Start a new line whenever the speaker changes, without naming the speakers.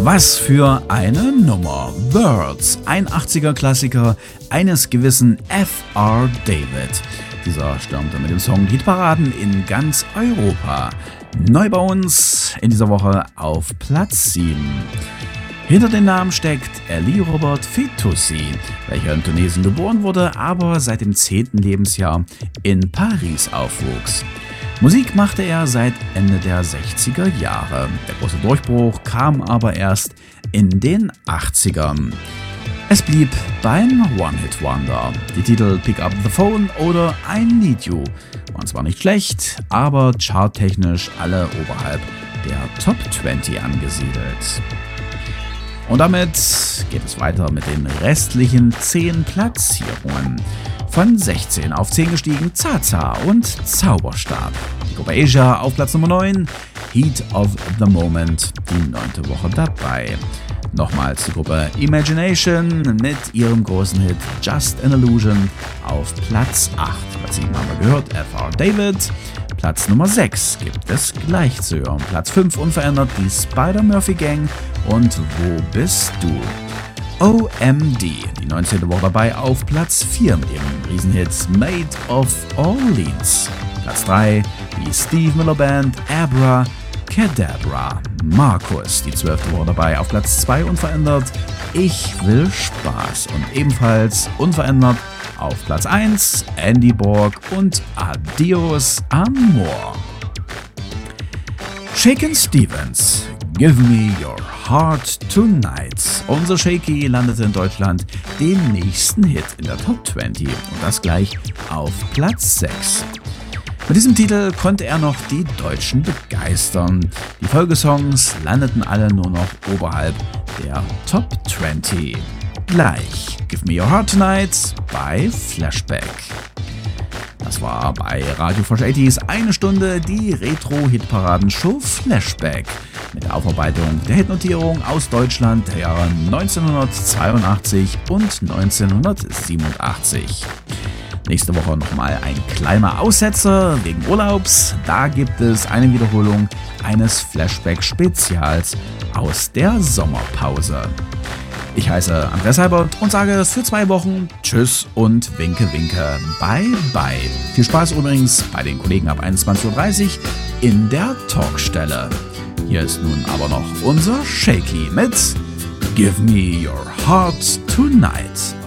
Was für eine Nummer. Birds, ein 80er-Klassiker eines gewissen F.R. David. Dieser stürmte mit dem Song Hitparaden in ganz Europa. Neu bei uns in dieser Woche auf Platz 7. Hinter dem Namen steckt Elie Robert Fitoussi, welcher in Tunesien geboren wurde, aber seit dem 10. Lebensjahr in Paris aufwuchs. Musik machte er seit Ende der 60er Jahre. Der große Durchbruch kam aber erst in den 80ern. Es blieb beim One-Hit-Wonder. Die Titel Pick Up the Phone oder I Need You waren zwar nicht schlecht, aber charttechnisch alle oberhalb der Top 20 angesiedelt. Und damit geht es weiter mit den restlichen 10 Platzierungen. Von 16 auf 10 gestiegen Zaza und Zauberstab. Die Gruppe Asia auf Platz Nummer 9, Heat of the Moment, die 9. Woche dabei. Nochmals die Gruppe Imagination mit ihrem großen Hit Just an Illusion auf Platz 8. Platz 7 haben wir gehört, F.R. David. Platz Nummer 6 gibt es gleich zu hören. Platz 5 unverändert die Spider-Murphy Gang und Wo bist du? OMD, die 19. Woche dabei auf Platz 4 mit ihrem Riesenhit Made of Orleans. Platz 3, die Steve Miller Band Abra Cadabra. Markus, die 12. Woche dabei auf Platz 2 unverändert. Ich will Spaß und ebenfalls unverändert auf Platz 1 Andy Borg und Adios Amor. Shakin' Stevens, Give Me Your Heart Tonight. Unser Shaky landete in Deutschland den nächsten Hit in der Top 20 und das gleich auf Platz 6. Mit diesem Titel konnte er noch die Deutschen begeistern. Die Folgesongs landeten alle nur noch oberhalb der Top 20. Gleich Give Me Your Heart Tonight bei Flashback. Das war bei Radio Fresh 80s eine Stunde die Retro-Hitparadenshow Flashback mit der Aufarbeitung der Hitnotierung aus Deutschland der Jahre 1982 und 1987. Nächste Woche nochmal ein kleiner Aussetzer wegen Urlaubs. Da gibt es eine Wiederholung eines Flashback-Spezials aus der Sommerpause. Ich heiße Andreas Heibert und sage für 2 Wochen Tschüss und Winke, Winke, Bye, Bye. Viel Spaß übrigens bei den Kollegen ab 21.30 Uhr in der Talkstelle. Hier ist nun aber noch unser Shaky mit Give Me Your Heart Tonight